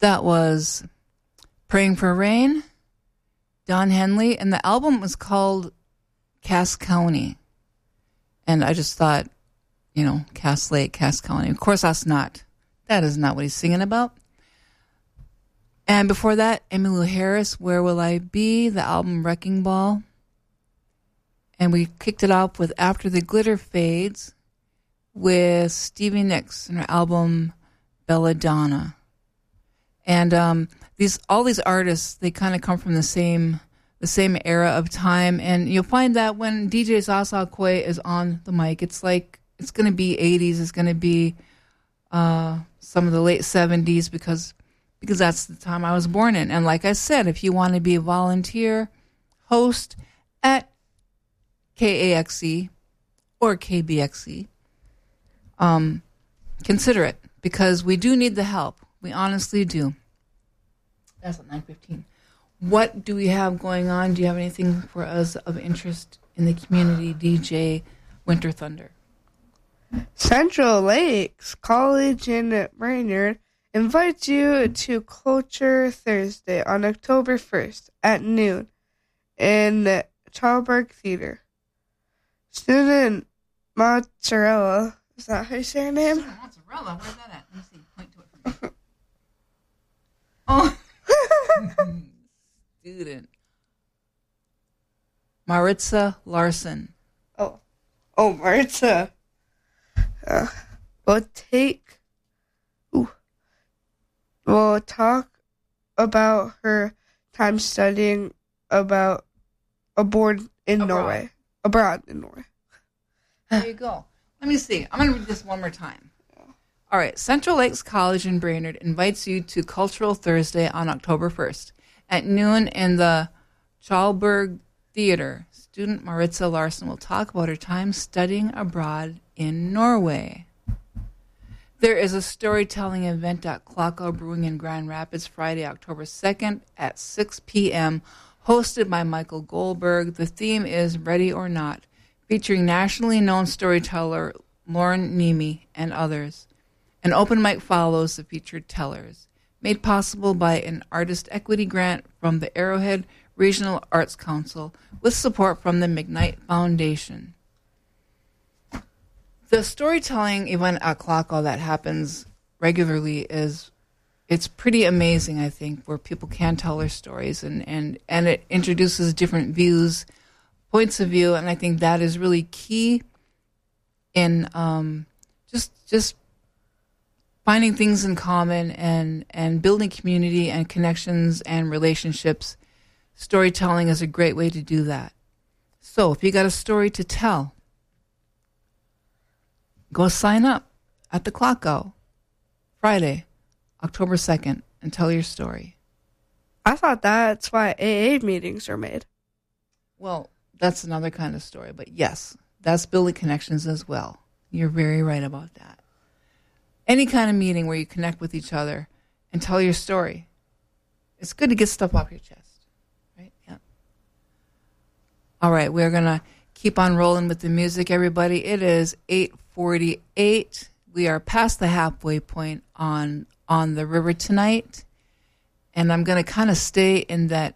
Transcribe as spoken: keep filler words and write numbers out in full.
That was Praying for Rain, Don Henley, and the album was called Cass County. And I just thought, you know, Cass Lake, Cass County. Of course, that's not, that is not what he's singing about. And before that, Emmylou Harris, Where Will I Be, the album Wrecking Ball. And we kicked it off with After the Glitter Fades with Stevie Nicks and her album Belladonna. And um, these all these artists, they kind of come from the same the same era of time. And you'll find that when D J Sasa Koi is on the mic, it's like it's going to be eighties, it's going to be uh, some of the late seventies because because that's the time I was born in. And like I said, if you want to be a volunteer host at K A X E or K B X E, um, consider it because we do need the help. We honestly do. That's at nine fifteen. What do we have going on? Do you have anything for us of interest in the community, D J Winter Thunder? Central Lakes College in Brainerd invites you to Culture Thursday on October first at noon in the Chalberg Theater. Student Mozzarella, is that how you say her name? Student Mozzarella, where's that at? Let me see. Point to it for me. Oh. Student Maritza Larson. Oh. Oh, Maritza. Uh, we'll take... Ooh. We'll talk about her time studying about abroad in Abroad. Norway. Abroad in Norway. There you go. Let me see. I'm going to read this one more time. All right. Central Lakes College in Brainerd invites you to Cultural Thursday on October first at noon in the Chalberg Theater. Student Maritza Larson will talk about her time studying abroad in Norway. There is a storytelling event at Clocko Brewing in Grand Rapids Friday, October second at six p.m., hosted by Michael Goldberg. The theme is Ready or Not, featuring nationally known storyteller Lauren Nemi and others. An open mic follows the featured tellers, made possible by an artist equity grant from the Arrowhead Regional Arts Council with support from the McKnight Foundation. The storytelling event at Clocko that happens regularly is it's pretty amazing, I think, where people can tell their stories and, and, and it introduces different views, points of view, and I think that is really key in um, just just finding things in common and, and building community and connections and relationships. Storytelling is a great way to do that. So if you got a story to tell, go sign up at the Clocko Friday, October second, and tell your story. I thought that's why A A meetings are made. Well, that's another kind of story, but yes, that's building connections as well. You're very right about that. Any kind of meeting where you connect with each other and tell your story. It's good to get stuff off your chest, right? Yeah. All right, we're going to keep on rolling with the music, everybody. It is eight forty-eight. We are past the halfway point on on the river tonight, and I'm going to kind of stay in that